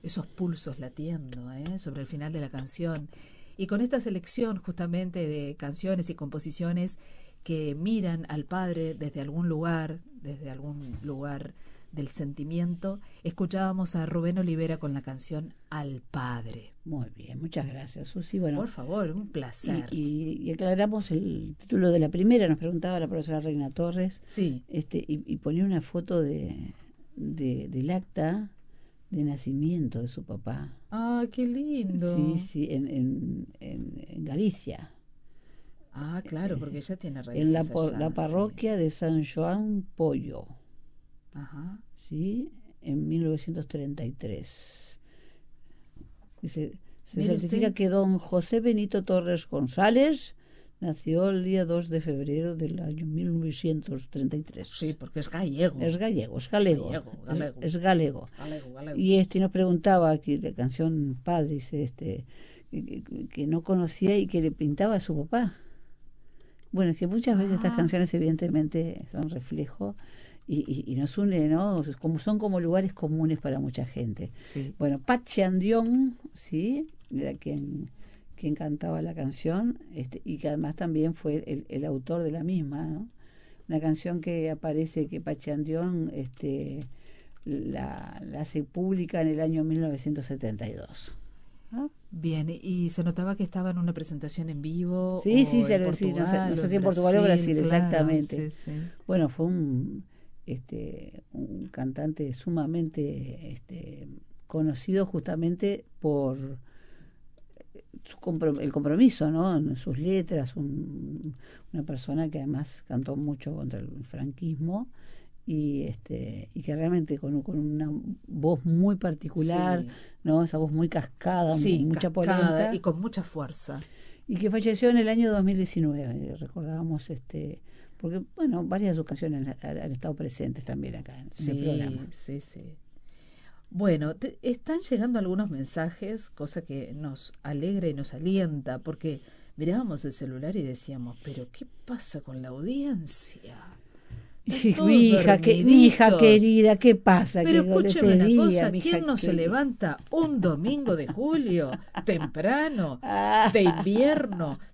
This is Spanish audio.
esos pulsos latiendo, sobre el final de la canción. Y con esta selección justamente de canciones y composiciones que miran al padre desde algún lugar del sentimiento, escuchábamos a Rubén Olivera con la canción Al Padre. Muy bien, muchas gracias, Susi. Bueno, Por favor, un placer. y aclaramos el título de la primera, nos preguntaba la profesora Reina Torres, Sí. y ponía una foto del acta de nacimiento de su papá. Ah, qué lindo. Sí, sí, en Galicia. Ah, claro, porque ella tiene En raíces la allá, parroquia de San Joan Pollo, sí. Ajá. ¿sí? En 1933. Dice, se Mire certifica usted. que don José Benito Torres González nació el día 2 de febrero del año 1933. Sí, porque es gallego. Es gallego, es galego. Galego. Es galego. Galego. Y nos preguntaba aquí la canción Padre, dice, que no conocía y que le pintaba a su papá. Bueno, es que muchas veces estas canciones evidentemente son reflejo y nos une, ¿no? Son como lugares comunes para mucha gente. Sí. Bueno, Patxi Andión, ¿sí? Era quien cantaba la canción, y que además también fue el autor de la misma, ¿no? Una canción que aparece, que Patxi Andión la hace pública en el año 1972. ¿Ah? Bien, y se notaba que estaba en una presentación en vivo. Sí, o sí, en no sé Portugal, o si en en Portugal o Brasil, claro, exactamente. sí, sí. Bueno, fue un cantante sumamente conocido justamente por el compromiso, ¿no? En sus letras, una persona que además cantó mucho contra el franquismo y que realmente con una voz muy particular, Sí, ¿no? Esa voz muy cascada, sí, mucha cascada polenta, y con mucha fuerza. y que falleció en el año 2019. Recordábamos porque bueno, varias de sus canciones han estado presentes también acá en el programa. Sí, sí. Bueno, están llegando algunos mensajes, cosa que nos alegra y nos alienta, porque mirábamos el celular y decíamos, pero ¿qué pasa con la audiencia? Están todos Mi hija dormiditos. querida, ¿qué pasa? Pero Que escúcheme te una diga, cosa, mi hija ¿quién no se querida. levanta un domingo de julio, temprano, Ah, de invierno,